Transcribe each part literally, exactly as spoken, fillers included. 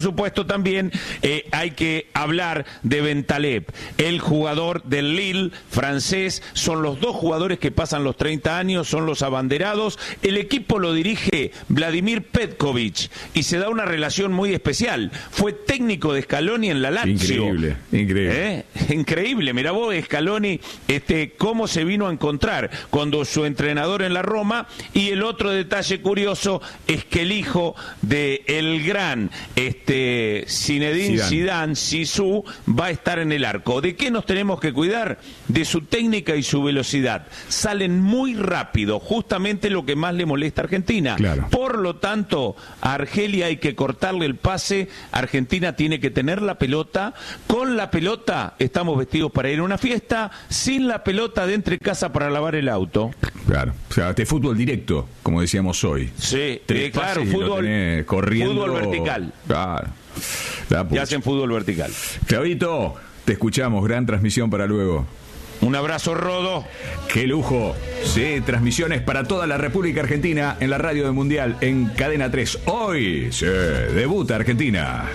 supuesto también eh, hay que hablar de Bentaleb, el jugador del Lille francés. Son los dos jugadores que pasan los treinta años, son los abanderados. El equipo lo dirige Vladimir Petkovic y se da una relación muy especial. Fue técnico de Scaloni en la Lazio. Increíble, increíble. ¿Eh? Increíble, mirá vos, Scaloni, este, cómo se vino a encontrar con su entrenador en la Roma. Y el otro detalle curioso es que el hijo de el gran este, Zinedine Zidane, Zizou, va a estar en el arco. ¿De qué nos tenemos que cuidar? De su técnica y su velocidad. Salen muy rápido, justamente lo que más le molesta a Argentina. Claro. Por lo tanto, a Argelia hay que cortarle el pase. Argentina tiene que tener la pelota. Con la pelota estamos vestidos para ir a una fiesta. Sin la pelota, de entre casa para lavar el auto. Claro, o sea, este fútbol directo, como decíamos hoy. Sí, eh, claro, fútbol, corriendo, fútbol vertical. Claro. Ya hacen fútbol vertical. Clavito, te escuchamos, gran transmisión para luego. Un abrazo, Rodo. ¡Qué lujo! Sí, transmisiones para toda la República Argentina en la radio del Mundial en Cadena tres. Hoy se debuta Argentina.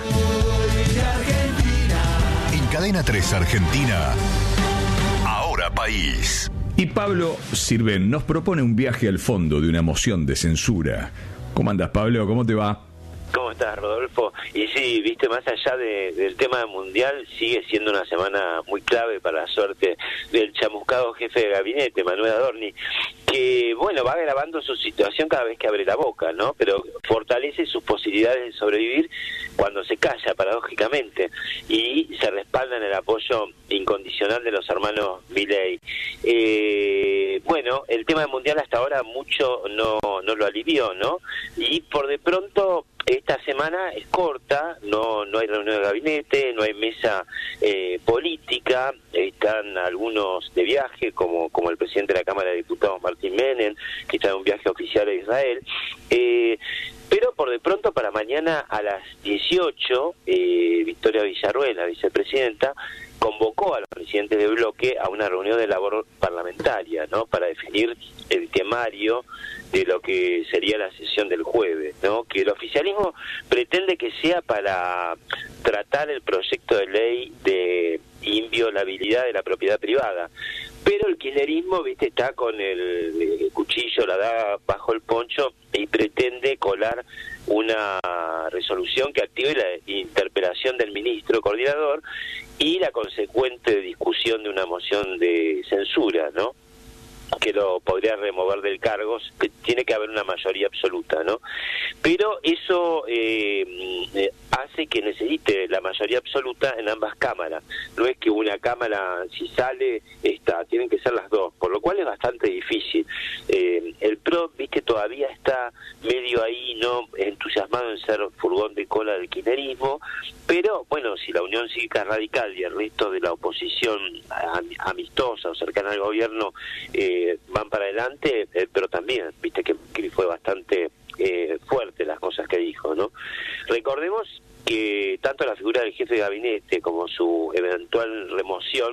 En Cadena tres Argentina, Ahora País. Y Pablo Sirven nos propone un viaje al fondo de una moción de censura. ¿Cómo andas, Pablo? ¿Cómo te va? ¿Cómo estás, Rodolfo? Y sí, viste, más allá de, del tema mundial, sigue siendo una semana muy clave para la suerte del chamuscado jefe de gabinete, Manuel Adorni, que, bueno, va agravando su situación cada vez que abre la boca, ¿no? Pero fortalece sus posibilidades de sobrevivir cuando se calla, paradójicamente, y se respalda en el apoyo incondicional de los hermanos Milei. Eh, bueno, el tema del mundial hasta ahora mucho no, no lo alivió, ¿no? Y por de pronto esta semana es corta, no no hay reunión de gabinete, no hay mesa eh, política, están algunos de viaje, como como el presidente de la Cámara de Diputados, Martín Menem, que está en un viaje oficial a Israel. Eh, pero por de pronto para mañana a las dieciocho, eh, Victoria Villarruel, la vicepresidenta, convocó a los presidentes de bloque a una reunión de labor parlamentaria, ¿no? Para definir el temario de lo que sería la sesión del jueves, ¿no? Que el oficialismo pretende que sea para tratar el proyecto de ley de inviolabilidad de la propiedad privada. Pero el kirchnerismo, viste, está con el, el cuchillo, la daga bajo el poncho y pretende colar una resolución que active la interpelación del ministro coordinador y la consecuente discusión de una moción de censura, ¿no? Que lo podría remover del cargo, que tiene que haber una mayoría absoluta, ¿no? Pero eso eh, eh, hace que necesite la mayoría absoluta en ambas cámaras. No es que una cámara, si sale, está, tienen que ser las dos, por lo cual es bastante difícil. Eh, el P R O, viste, todavía está medio ahí, no entusiasmado en ser furgón de cola del kirchnerismo, pero bueno, si la Unión Cívica Radical y el resto de la oposición amistosa o cercana al gobierno eh, van para adelante, eh, pero también, viste que, que fue bastante eh, fuerte las cosas que dijo, ¿no? Recordemos que tanto la figura del jefe de gabinete como su eventual remoción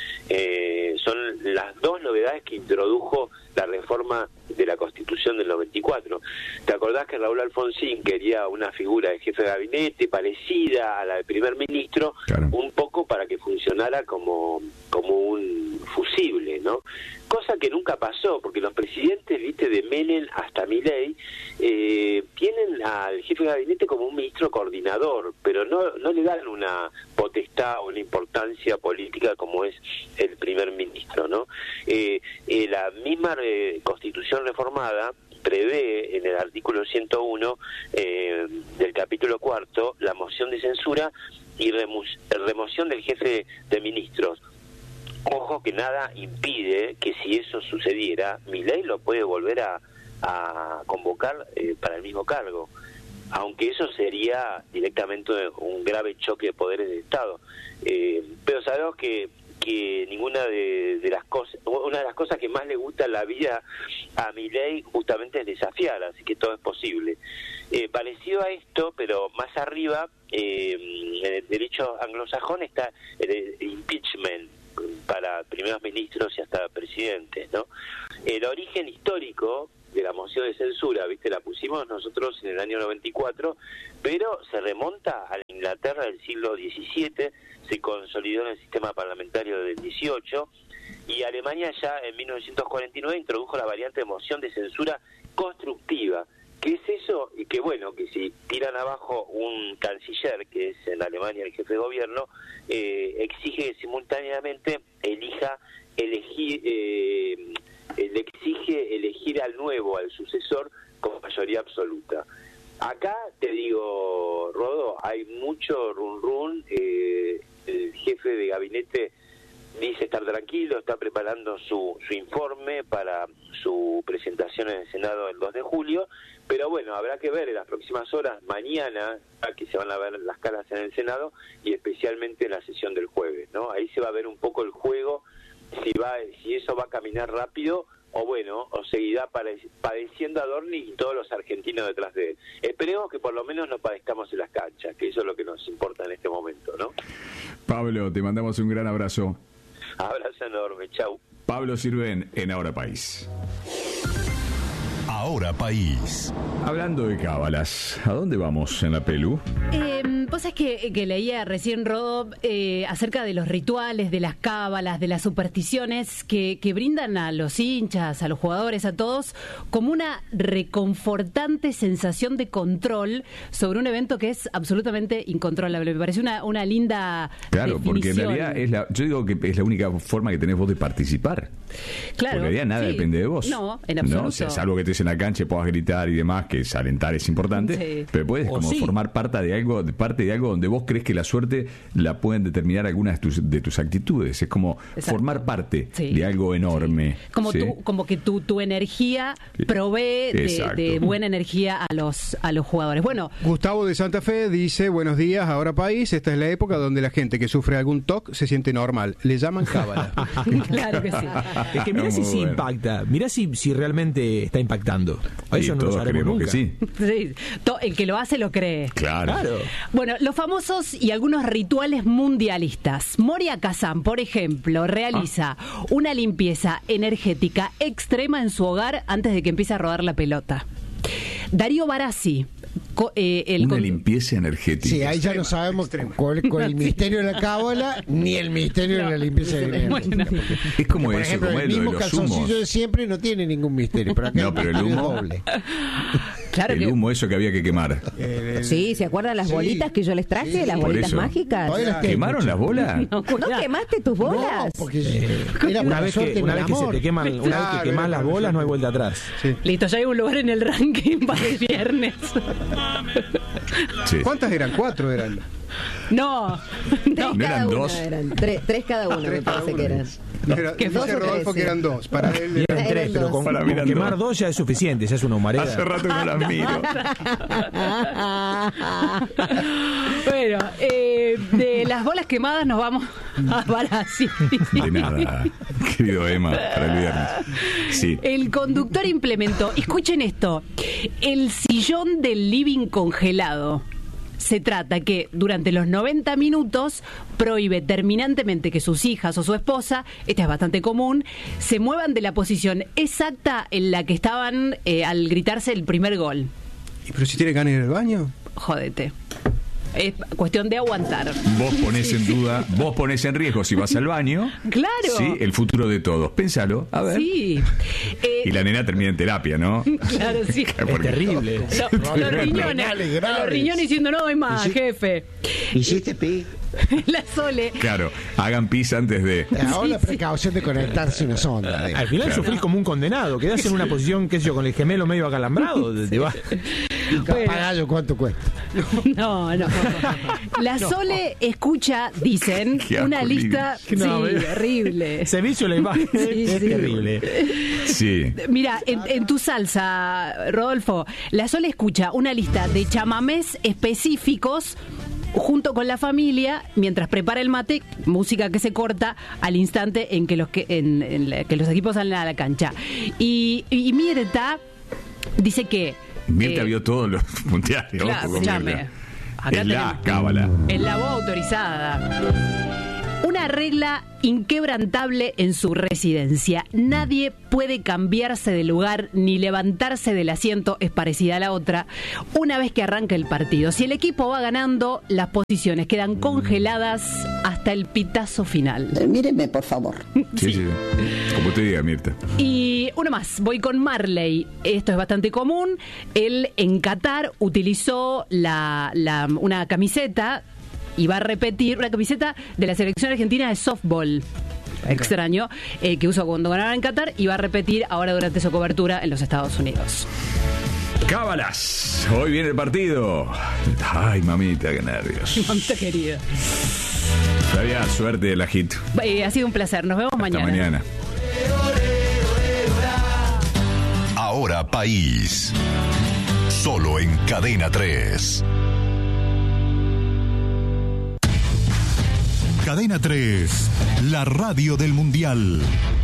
eh, son las dos novedades que introdujo la reforma de la Constitución del noventa y cuatro. ¿Te acordás que Raúl Alfonsín quería una figura de jefe de gabinete parecida a la del primer ministro, claro, un poco para que funcionara como, como un fusible, ¿no? Cosa que nunca pasó, porque los presidentes, viste, de Menem hasta Milei, eh, tienen al jefe de gabinete como un ministro coordinador, pero no, no le dan una potestad o una importancia política como es el primer ministro, ¿no? Eh, eh, la misma eh, Constitución reformada prevé en el artículo ciento uno eh, del capítulo cuarto la moción de censura y remus- remoción del jefe de ministros. Ojo que nada impide que si eso sucediera, Milei lo puede volver a, a convocar eh, para el mismo cargo, aunque eso sería directamente un grave choque de poderes de Estado. Eh, pero sabemos que que ninguna de, de las cosas, una de las cosas que más le gusta en la vida a Milei justamente es desafiar, así que todo es posible. Eh, parecido a esto, pero más arriba, eh, en el derecho anglosajón está el impeachment para primeros ministros y hasta presidentes, ¿no? El origen histórico de la moción de censura, ¿viste? La pusimos nosotros en el año noventa y cuatro, pero se remonta a la Inglaterra del siglo diecisiete, se consolidó en el sistema parlamentario del dieciocho, y Alemania ya en mil novecientos cuarenta y nueve introdujo la variante de moción de censura constructiva. ¿Qué es eso? Y que bueno, que si tiran abajo un canciller, que es en Alemania el jefe de gobierno, eh, exige que simultáneamente elija, elegir, eh, le exige elegir al nuevo, al sucesor, con mayoría absoluta. Acá, te digo, Rodo, hay mucho run run, eh, el jefe de gabinete dice estar tranquilo, está preparando su, su informe para su presentación en el Senado el dos de julio, pero bueno, habrá que ver en las próximas horas, mañana, que se van a ver las caras en el Senado, y especialmente en la sesión del jueves, ¿no? Ahí se va a ver un poco el juego, si va, si eso va a caminar rápido, o bueno, o seguirá padeciendo a Dorni y todos los argentinos detrás de él. Esperemos que por lo menos no padezcamos en las canchas, que eso es lo que nos importa en este momento, ¿no? Pablo, te mandamos un gran abrazo. Abrazo enorme, chau. Pablo Sirven en Ahora País. Ahora País. Hablando de cábalas, ¿a dónde vamos en la Pelu? Eh, vos sabés que, que leía recién, Rodo, eh, acerca de los rituales, de las cábalas, de las supersticiones que, que brindan a los hinchas, a los jugadores, a todos, como una reconfortante sensación de control sobre un evento que es absolutamente incontrolable. Me parece una, una linda Claro, definición. porque en realidad es la, yo digo que es la única forma que tenés vos de participar. Claro, porque en realidad nada sí. depende de vos. No, en absoluto. ¿No? O sea, salvo que estés en la cancha y puedas gritar y demás, que alentar es importante, Sí. pero puedes O como sí. formar parte de algo, de parte de algo donde vos crees que la suerte la pueden determinar algunas de tus, de tus actitudes. Es como Exacto. formar parte Sí. de algo enorme. Como, ¿sí? tu, como que tu, tu energía provee de, Exacto. de buena energía a los, a los jugadores. Bueno, Gustavo de Santa Fe dice, buenos días, Ahora País, esta es la época donde la gente que sufre algún T O C se siente normal, le llaman cábala. claro que sí. Es que mirá Muy si sí bueno. impacta, mirá si, si realmente está impactando. A Y eso no lo todos sabremos creemos nunca. que sí. Sí, to- el que lo hace lo cree. Claro. Claro. Bueno, los famosos y algunos rituales mundialistas. Moria Kazan, por ejemplo, realiza Ah. una limpieza energética extrema en su hogar antes de que empiece a rodar la pelota. Darío Barassi, co- eh, el Una con- limpieza energética. Sí, ahí ya no sabemos con, con el misterio de la cábala ni el misterio de la limpieza de Bueno. Es como Por eso, ejemplo, como el es lo de mismo los calzoncillo humos. de siempre no tiene ningún misterio, pero acá No, el pero el misterio es humo- doble. Claro El que humo, eso que había que quemar. Sí, ¿se acuerdan las Sí. bolitas que yo les traje? Sí, las por bolitas eso. mágicas. Todavía las tengo, ¿Quemaron chico. las bolas? No, ¿No cuidado. quemaste tus No, bolas? porque era Una para vez suerte que, en una el vez que se amor. te queman, una vez Claro, que quemas era las para bolas, no hay suerte. vuelta atrás. Listo, ya hay un lugar en el ranking para el viernes. Sí. ¿Cuántas eran? Cuatro eran. No, Tres no. ¿No cada eran una dos? eran. Tres, tres cada una, me Tres cada parece una. que eran. Era, ¿Qué dice dos o Rodolfo tres, que sí. eran dos. Para él Y eran- eran tres, eran pero dos. con, Para mí con eran quemar dos. dos ya es suficiente, ya es una humareda. Hace rato que no las miro. Bueno, eh, de las bolas quemadas nos vamos a Barassi. De nada, querido Emma, para el viernes. Sí. El conductor implementó, escuchen esto, el sillón del living congelado. Se trata que durante los noventa minutos prohíbe terminantemente que sus hijas o su esposa, esta es bastante común, se muevan de la posición exacta en la que estaban eh, al gritarse el primer gol. ¿Y pero si tiene ganas de ir al baño? Jódete. Es cuestión de aguantar. Vos ponés en duda, vos ponés en riesgo si vas al baño. Claro. Sí, el futuro de todos. Pénsalo, a ver. Sí. Eh, Y la nena termina en terapia, ¿no? Claro, sí. Es Porque- terrible. Lo- los riñones, Renales los graves. riñones diciendo no hay más, Y sí. jefe. ¿Hiciste pi? La Sole. Claro, hagan pis antes de. Ahora la sí. precaución de conectarse una sonda. Al final Claro. sufrís como un condenado, quedás en una posición, qué sé yo, con el gemelo medio acalambrado. Te va. Bueno. Pagallo, ¿cuánto cuesta? No, no. La Sole escucha, dicen, Qué una asco, lista. No, sí, me- horrible. Se me hizo la imagen. Sí, es sí. terrible. Sí. Mira, en, en tu salsa, Rodolfo, la Sole escucha una lista de chamamés específicos junto con la familia mientras prepara el mate, música que se corta al instante en que los que, en, en la- que los equipos salen a la cancha. Y, y Mirta dice que Mirta eh, vio todos los mundiales. claro, ojo con escuchame. Mirta. Acá Es la tenemos- cábala. es la voz autorizada. Una regla inquebrantable en su residencia. Nadie puede cambiarse de lugar ni levantarse del asiento, es parecida a la otra, una vez que arranca el partido. Si el equipo va ganando, las posiciones quedan congeladas hasta el pitazo final. Eh, mírenme, por favor. Sí, sí, sí. Como te diga, Mirta. Y uno más, voy con Marley. Esto es bastante común. Él en Qatar utilizó la, la, una camiseta y va a repetir una camiseta de la selección argentina de softball. Extraño, eh, que usó cuando ganaba en Qatar y va a repetir ahora durante su cobertura en los Estados Unidos. Cábalas, hoy viene el partido. Ay, mamita, qué nervios. Mamita querida. Sabía, suerte del ajito. Eh, ha sido un placer, nos vemos Hasta mañana. mañana. Ahora País. Solo en Cadena tres. Cadena tres, la radio del Mundial.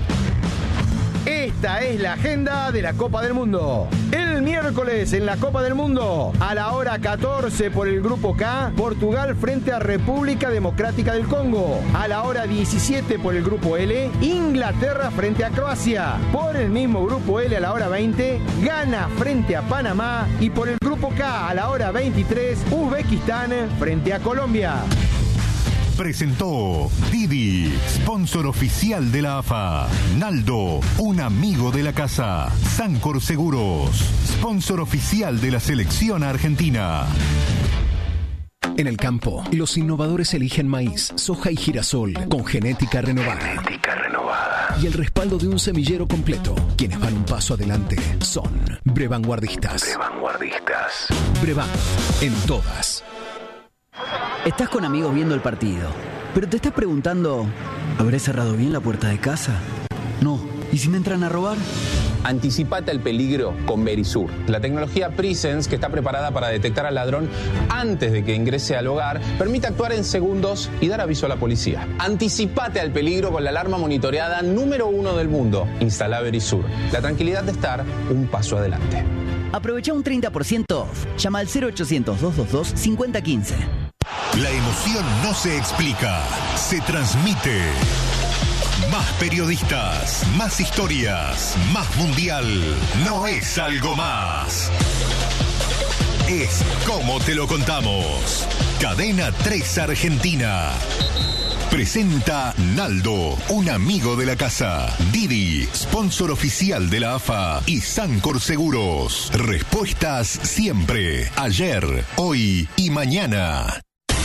Esta es la agenda de la Copa del Mundo. El miércoles en la Copa del Mundo, a la hora catorce por el Grupo K, Portugal frente a República Democrática del Congo. A la hora diecisiete por el Grupo L, Inglaterra frente a Croacia. Por el mismo Grupo L a la hora veinte, Ghana frente a Panamá. Y por el Grupo K a la hora veintitrés, Uzbekistán frente a Colombia. Presentó Didi, sponsor oficial de la A F A. Naldo, un amigo de la casa. Sancor Seguros, sponsor oficial de la selección argentina. En el campo, los innovadores eligen maíz, soja y girasol con genética renovada. Genética renovada. Y el respaldo de un semillero completo. Quienes van un paso adelante son Brevanguardistas. Brevanguardistas. Brevan, en todas. Estás con amigos viendo el partido, pero te estás preguntando, ¿habré cerrado bien la puerta de casa? No. ¿Y si me entran a robar? Anticipate al peligro con Verisur, la tecnología Presence que está preparada para detectar al ladrón antes de que ingrese al hogar, permite actuar en segundos y dar aviso a la policía. Anticipate al peligro con la alarma monitoreada número uno del mundo. Instala Verisur, la tranquilidad de estar un paso adelante. Aprovecha un treinta por ciento off. Llama al cero ochocientos, doscientos veintidós, cincuenta quince. La emoción no se explica, se transmite. Más periodistas, más historias, más mundial. No es algo más. Es como te lo contamos. Cadena tres Argentina. Presenta Naldo, un amigo de la casa. Didi, sponsor oficial de la A F A. Y Sancor Seguros. Respuestas siempre. Ayer, hoy y mañana.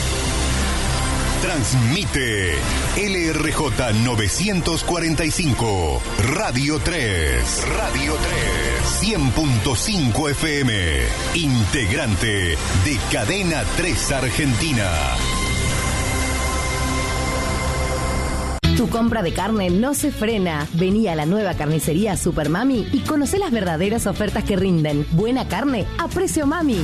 Transmite L R J novecientos cuarenta y cinco, Radio tres, Radio tres, cien punto cinco F M, integrante de Cadena tres Argentina. Tu compra de carne no se frena. Vení a la nueva carnicería Super Mami y conoce las verdaderas ofertas que rinden. Buena carne a precio mami.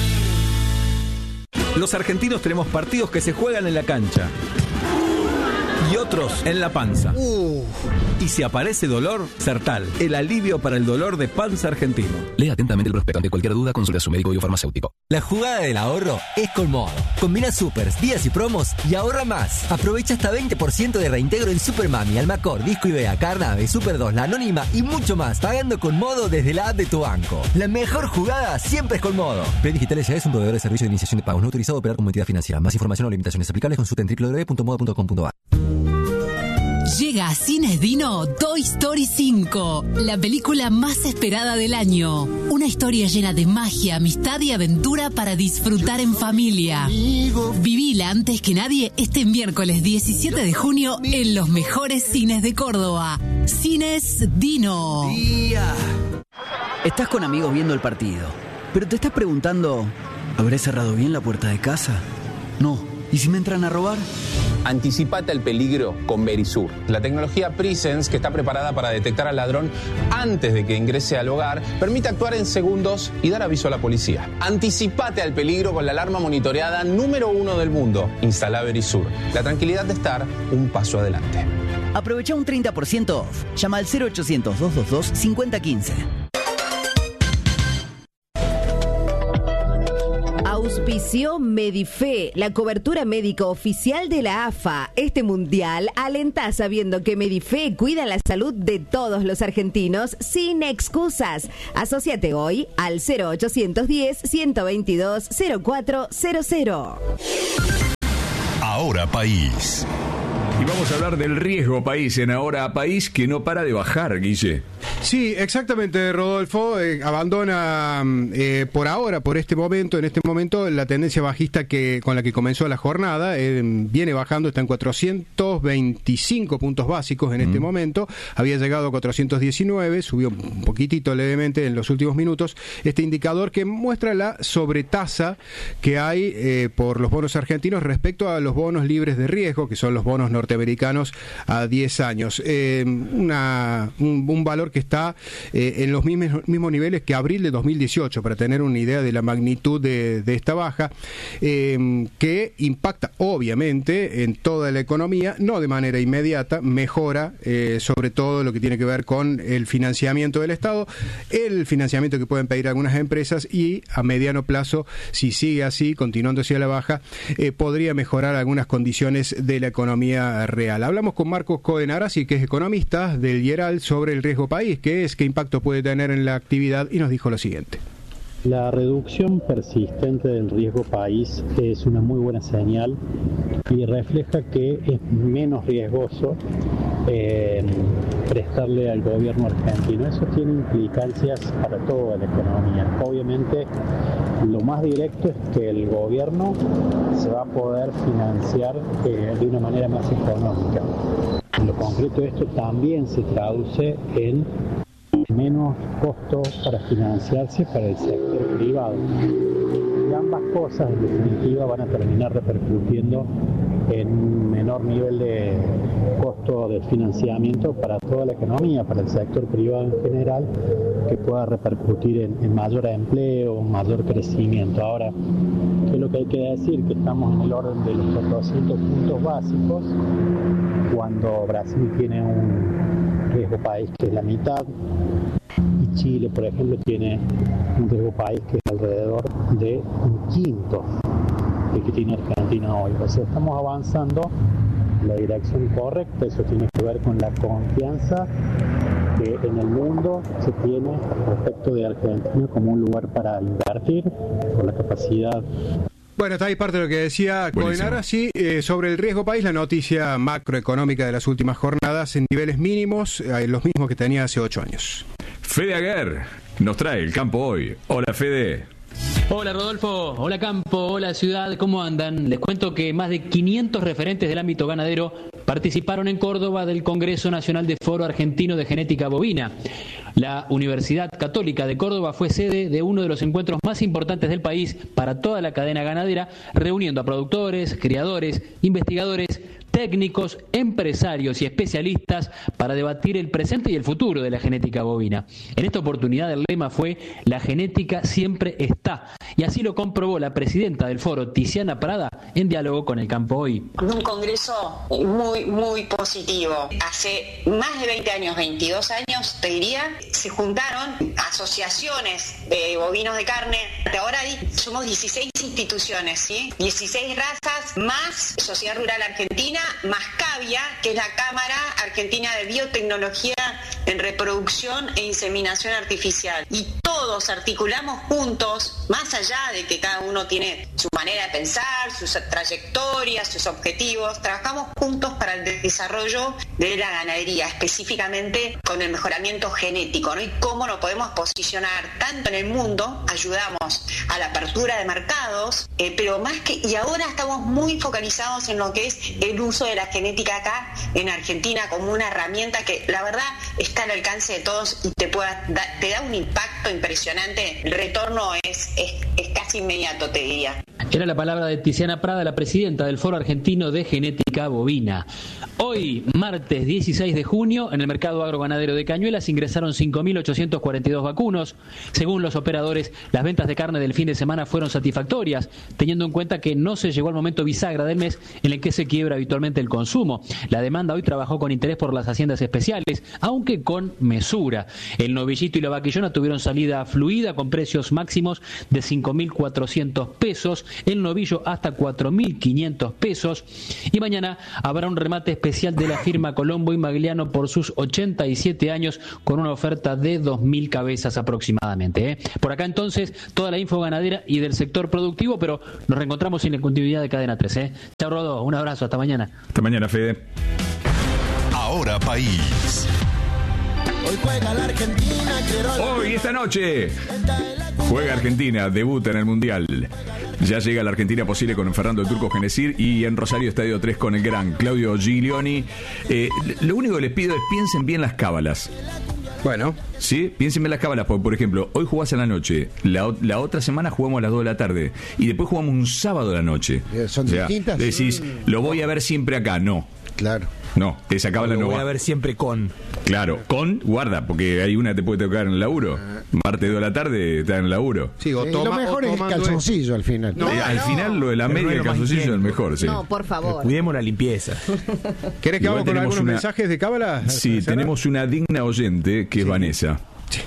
Los argentinos tenemos partidos que se juegan en la cancha y otros en la panza. Uh. Y si aparece dolor, Sertal, el alivio para el dolor de panza argentino. Lea atentamente el prospecto. Ante cualquier duda, consulta a su médico biofarmacéutico. La jugada del ahorro es con Modo. Combina supers, días y promos y ahorra más. Aprovecha hasta veinte por ciento de reintegro en Super Mami, Almacor, Disco Ibea, Carnave, Super dos, La Anónima y mucho más, pagando con Modo desde la app de tu banco. La mejor jugada siempre es con Modo. Play Digital S A es un proveedor de servicio de iniciación de pagos no autorizado a operar como entidad financiera. Más información o limitaciones aplicables consulta en doble u doble u doble u punto modo punto com punto a r. Llega a Cines Dino Toy Story cinco, la película más esperada del año. Una historia llena de magia, amistad y aventura para disfrutar en familia. Vivila antes que nadie este miércoles diecisiete de junio en los mejores cines de Córdoba. Cines Dino. Estás con amigos viendo el partido, pero te estás preguntando, ¿habré cerrado bien la puerta de casa? No. ¿Y si me entran a robar? Anticipate al peligro con Verisur, la tecnología Presence que está preparada para detectar al ladrón antes de que ingrese al hogar, permite actuar en segundos y dar aviso a la policía. Anticipate al peligro con la alarma monitoreada número uno del mundo. Instala Verisur, la tranquilidad de estar un paso adelante. Aprovecha un treinta por ciento off. Llama al cero ochocientos, doscientos veintidós, cincuenta quince. Auspició Medife, la cobertura médica oficial de la A F A. Este mundial alenta sabiendo que Medife cuida la salud de todos los argentinos sin excusas. Asociate hoy al cero ochocientos diez, ciento veintidós, cero cuatro cero cero. Ahora País. Y vamos a hablar del riesgo país en Ahora País, que no para de bajar, Guille. Sí, exactamente, Rodolfo. Eh, abandona eh, por ahora, por este momento, en este momento, la tendencia bajista que con la que comenzó la jornada. Eh, viene bajando, está en cuatrocientos veinticinco puntos básicos en mm. este momento. Había llegado a cuatrocientos diecinueve, subió un poquitito levemente en los últimos minutos. Este indicador que muestra la sobretasa que hay eh, por los bonos argentinos respecto a los bonos libres de riesgo, que son los bonos norteamericanos a diez años. Eh, una, un, un valor que está eh, en los mismos, mismos niveles que abril de dos mil dieciocho, para tener una idea de la magnitud de, de esta baja, eh, que impacta obviamente en toda la economía, no de manera inmediata, mejora eh, sobre todo lo que tiene que ver con el financiamiento del Estado, el financiamiento que pueden pedir algunas empresas, y a mediano plazo, si sigue así, continuando hacia la baja, eh, podría mejorar algunas condiciones de la economía real. Hablamos con Marcos Codenarasi, que es economista del IERAL, sobre el riesgo país, qué es, qué impacto puede tener en la actividad, y nos dijo lo siguiente. La reducción persistente del riesgo país es una muy buena señal y refleja que es menos riesgoso eh, prestarle al gobierno argentino. Eso tiene implicancias para toda la economía. Obviamente, lo más directo es que el gobierno se va a poder financiar eh, de una manera más económica. En lo concreto, esto también se traduce en menos costos para financiarse para el sector privado. Y ambas cosas, en definitiva, van a terminar repercutiendo en un menor nivel de costo de financiamiento para toda la economía, para el sector privado en general, que pueda repercutir en, en mayor empleo, mayor crecimiento. Ahora, ¿qué es lo que hay que decir? Que estamos en el orden de los cuatrocientos puntos básicos, cuando Brasil tiene un riesgo país que es la mitad, y Chile, por ejemplo, tiene un riesgo país que es alrededor de un quinto del que tiene Argentina hoy. O sea, estamos avanzando en la dirección correcta. Eso tiene que ver con la confianza que en el mundo se tiene respecto de Argentina como un lugar para invertir, por la capacidad. Bueno, está ahí parte de lo que decía Codenarasi eh, sobre el riesgo país, la noticia macroeconómica de las últimas jornadas en niveles mínimos, eh, los mismos que tenía hace ocho años. Fede Aguer nos trae el campo hoy. Hola, Fede. Hola Rodolfo, hola Campo, hola Ciudad, ¿cómo andan? Les cuento que más de quinientos referentes del ámbito ganadero participaron en Córdoba del Congreso Nacional de Foro Argentino de Genética Bovina. La Universidad Católica de Córdoba fue sede de uno de los encuentros más importantes del país para toda la cadena ganadera, reuniendo a productores, criadores, investigadores, técnicos, empresarios y especialistas para debatir el presente y el futuro de la genética bovina. En esta oportunidad el lema fue "La genética siempre está", y así lo comprobó la presidenta del foro, Tiziana Prada, en diálogo con El Campo Hoy. Un congreso muy, muy positivo. Hace más de veinte años, veintidós años, te diría, se juntaron asociaciones de bovinos de carne. Ahora somos dieciséis instituciones, ¿sí? dieciséis razas, más Sociedad Rural Argentina, más Cavia, que es la Cámara Argentina de Biotecnología en Reproducción e Inseminación Artificial. Y todos articulamos juntos, más allá de que cada uno tiene su manera de pensar, sus trayectorias, sus objetivos, trabajamos juntos para el desarrollo de la ganadería, específicamente con el mejoramiento genético, ¿no? Y cómo nos podemos posicionar tanto en el mundo, ayudamos a la apertura de mercados, eh, pero más que, y ahora estamos muy focalizados en lo que es el uso de la genética acá en Argentina como una herramienta que la verdad está al alcance de todos y te, pueda, da, te da un impacto impresionante. El retorno es, es, es casi inmediato, te diría. Era la palabra de Tiziana Prada, la presidenta del Foro Argentino de Genética Bovina. Hoy, martes dieciséis de junio, en el mercado agroganadero de Cañuelas ingresaron cinco mil ochocientos cuarenta y dos vacunos. Según los operadores, las ventas de carne del fin de semana fueron satisfactorias, teniendo en cuenta que no se llegó al momento bisagra del mes en el que se quiebra habitualmente el consumo. La demanda hoy trabajó con interés por las haciendas especiales, aunque con mesura. El novillito y la vaquillona tuvieron salida fluida con precios máximos de cinco mil cuatrocientos pesos el novillo hasta cuatro mil quinientos pesos. Y mañana habrá un remate especial de la firma Colombo y Magliano por sus ochenta y siete años con una oferta de dos mil cabezas aproximadamente. ¿eh? Por acá entonces toda la info ganadera y del sector productivo, pero nos reencontramos en la continuidad de Cadena tres. ¿eh? Chao Rodó, un abrazo, hasta mañana. Hasta mañana, Fede. Ahora País. Hoy juega la Argentina, quiero... Hoy, esta noche, juega Argentina, debuta en el Mundial. Ya llega la Argentina posible con Fernando el Turco Genesir y en Rosario Estadio tres con el gran Claudio Giglioni. Eh, lo único que les pido es piensen bien las cábalas. Bueno. Sí, piensen bien las cábalas, porque por ejemplo, hoy jugás a la noche, la, la otra semana jugamos a las dos de la tarde y después jugamos un sábado a la noche. ¿Son o sea, distintas? Decís, lo voy a ver siempre acá, no. Claro. No, esa cábala lo no voy va. a ver siempre con. Claro, con, guarda, porque hay una que te puede tocar en el laburo. Martes dos de la tarde está en el laburo. Sí, o Sí, toma, lo mejor o es el tomando calzoncillo al final. No, Eh, al no. final lo de la Pero media no y es el lo más calzoncillo es el higiénico. mejor, sí. No, por favor. Cuidemos la limpieza. ¿Querés que Igual vamos con tenemos algunos una- mensajes de cábala? Sí, tenemos una digna oyente que es Vanessa.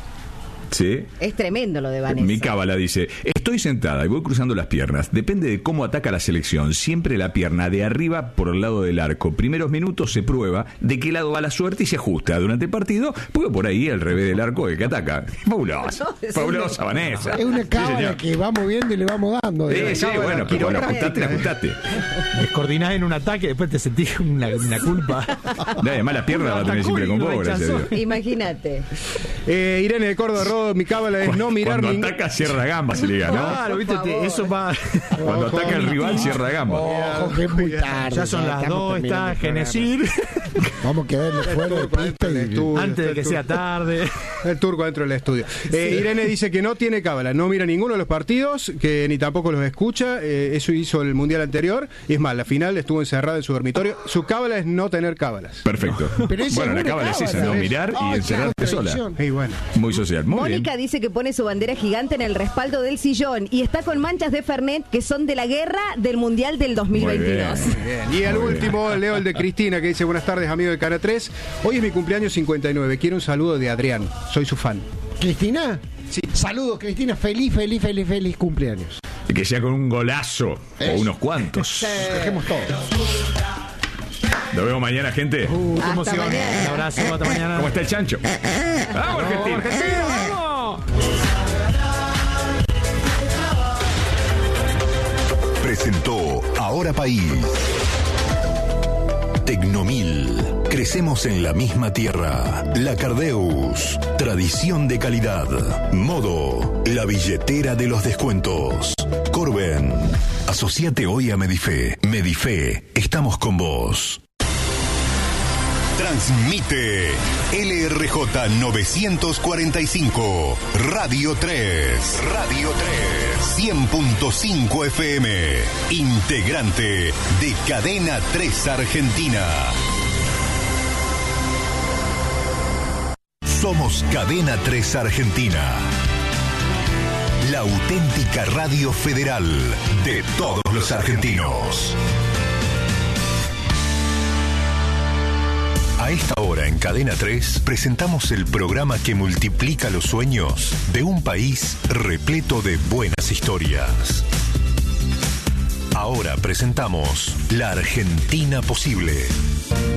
Sí. Es tremendo lo de Vanessa. Mi cábala dice: estoy sentada y voy cruzando las piernas. Depende de cómo ataca la selección. Siempre la pierna de arriba por el lado del arco. Primeros minutos se prueba de qué lado va la suerte y se ajusta. Durante el partido, porque por ahí al revés del arco el que ataca. Fabulosa. No, es Fabulosa, Vanessa. Es una Sí, cábala señor. que vamos viendo y le vamos dando. Sí, digamos. sí, bueno, pero bueno, ajustate, ajustate. Descoordinás en un ataque, después te sentís una, una culpa. No, además la pierna va a tener siempre con vos, gracias a Dios. Imagínate. Eh, Irene de Córdoba, Rodo, mi cábala es no mirar Cuando ningún... ataca, cierra gamba, se le diga, ¿no? Claro, viste, te- eso va. Cuando ataca el rival, cierra gamba. Ojo, que es muy tarde. Ya son las estamos dos, terminando está el programa. Genesir. Vamos a quedarle fuera de pista y... Antes de que sea tarde. El turco dentro del estudio. Eh, Irene dice que no tiene cábala, no mira ninguno de los partidos, que ni tampoco los escucha. Eh, eso hizo el mundial anterior. Y es más, la final estuvo encerrada en su dormitorio. Su cábala es no tener cábalas. Perfecto. Pero esa Bueno, es la una cábala es esa, cábala, no es- mirar Ay, y encerrarte qué sola. contradicción. Y bueno. Muy social. Muy Mónica bien. dice que pone su bandera gigante en el respaldo del sillón y está con manchas de Fernet que son de la guerra del Mundial del dos mil veintidós. Muy Bien. Y el Muy último, leo el de Cristina, que dice: buenas tardes, amigo de Cara tres. Hoy es mi cumpleaños cincuenta y nueve. Quiero un saludo de Adrián. Soy su fan. ¿Cristina? Sí. Saludos, Cristina. Feliz, feliz, feliz, feliz cumpleaños. Que sea con un golazo Eso. o unos cuantos. Dejemos todo. Nos vemos mañana, gente. Uh, qué Hasta emoción. mañana. Un abrazo, hasta mañana. ¿Cómo está el chancho? ¡Vamos, Argentina! Argentina, vamos! Presentó Ahora País. Tecnomil. Crecemos en la misma tierra. La Cardeus. Tradición de calidad. Modo. La billetera de los descuentos. Corben. Asociate hoy a Medife. Medife. Estamos con vos. Transmite L R J novecientos cuarenta y cinco, Radio tres, Radio tres, cien punto cinco F M, integrante de Cadena tres Argentina. Somos Cadena tres Argentina, la auténtica radio federal de todos los argentinos. A esta hora en Cadena tres presentamos el programa que multiplica los sueños de un país repleto de buenas historias. Ahora presentamos La Argentina Posible.